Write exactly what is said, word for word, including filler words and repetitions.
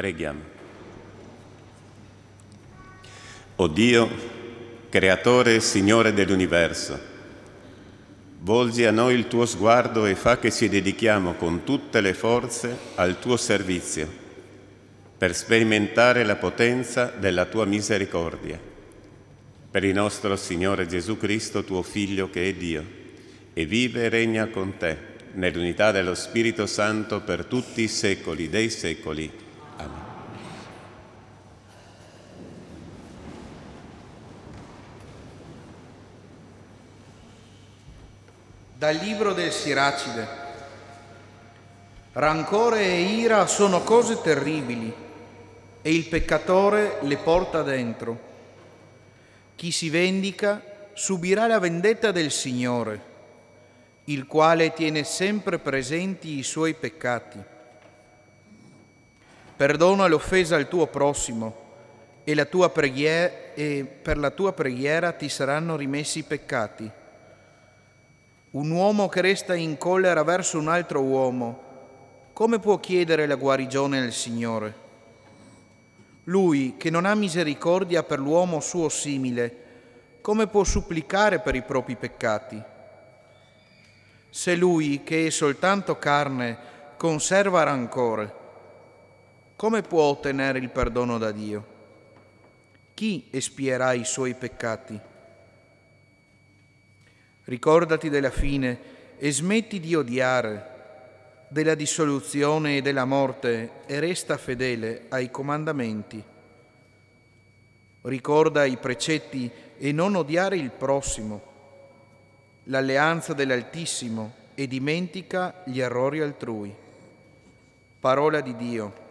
Preghiamo. O Dio, creatore e Signore dell'universo, volgi a noi il tuo sguardo e fa che ci dedichiamo con tutte le forze al tuo servizio, per sperimentare la potenza della tua misericordia. Per il nostro Signore Gesù Cristo, tuo Figlio che è Dio, e vive e regna con te, nell'unità dello Spirito Santo per tutti i secoli dei secoli. Amen. Dal libro del Siracide. Rancore e ira sono cose terribili e il peccatore le porta dentro. Chi si vendica subirà la vendetta del Signore, il quale tiene sempre presenti i suoi peccati. Perdona l'offesa al tuo prossimo e, la tua preghiera, e per la tua preghiera ti saranno rimessi i peccati. Un uomo che resta in collera verso un altro uomo, come può chiedere la guarigione al Signore? Lui che non ha misericordia per l'uomo suo simile, come può supplicare per i propri peccati? Se lui, che è soltanto carne, conserva rancore, come può ottenere il perdono da Dio? Chi espierà i suoi peccati? Ricordati della fine e smetti di odiare, della dissoluzione e della morte, e resta fedele ai comandamenti. Ricorda i precetti e non odiare il prossimo, l'alleanza dell'Altissimo, e dimentica gli errori altrui. Parola di Dio.